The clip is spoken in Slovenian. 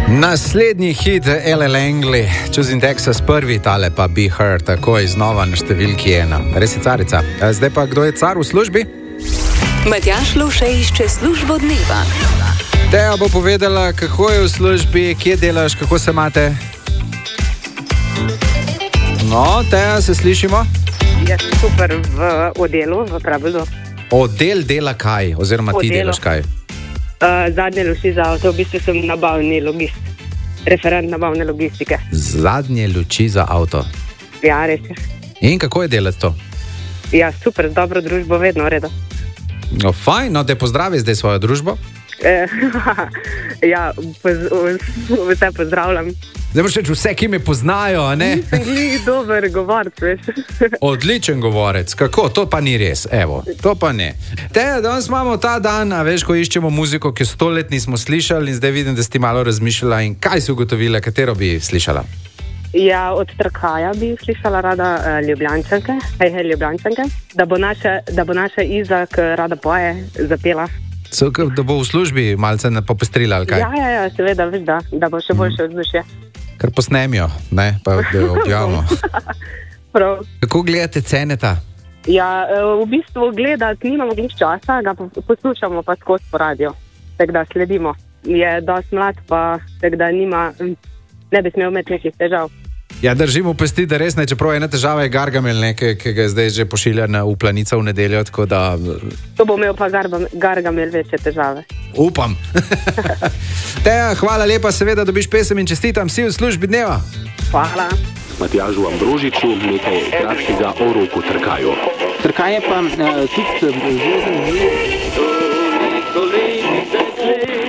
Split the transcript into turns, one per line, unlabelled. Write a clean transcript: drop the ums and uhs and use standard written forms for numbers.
Naslednji hit Ella Langley, Choosing Texas, prvi tale pa Be Her, takoj znova na številki 1. Res je carica. Zdaj pa, kdo je car v službi?
Matjaž Lovše išče službo dneva.
Teja bo povedala, kako je v službi, kje delaš, kako se imate. No, Teja, se slišimo?
Jaz sem super v odelu, v Pravildu.
Oddel dela kaj? Oziroma ti delaš kaj?
Zadnje luči za avto, v bistvu sem nabavni logist, referent nabavne logistike.
Zadnje luči za avto.
Ja, res je.
In kako je delati to?
Ja, super, z dobro družbo, vedno v redu.
No, fajn, no te pozdravi zdaj svojo družbo.
Ja, vse pozdravljam.
Zdaj moraš reči vse, ki me poznajo, a ne?
Nisem glih dober govorc, veš.
Odličen govorec, kako? To pa ni res, evo, to pa ne. Teja, danes imamo ta dan, a veš, ko iščemo muziko, ki 100 let nismo slišali in zdaj vidim, da si ti malo razmišljala in kaj si ugotovila, katero bi slišala?
Ja, od Trkaja bi slišala rada Ljubljančanke, Ljubljančanke, da bo naša Izak rada poje, zapela.
Da bo v službi malce popestrila, ali kaj?
Ja, seveda, veš da bo še boljše vzdušje.
Kar posnemijo, ne, pa da objavimo.
Prav.
Kako gledate Ceneta?
Ja, v bistvu gledati nimamo glih časa, ga poslušamo pa skozi po radio, tako da sledimo. Je dosti mlad, pa tako da ne bi smel imeti nekih težav.
Ja, držimo pesti, da res ne, čeprav ena težava je Gargamel, ki ga zdaj že pošilja v Planico v nedeljo, tako da...
To bo imel pa Gargamel večje težave.
Upam. Teja, hvala lepa, seveda dobiš pesem in čestitam, si v službi dneva.
Hvala.
Matjažu Ambrožiču nekaj kratkega o Roku Trkaju.
Trkaj je pa tudi zvezden.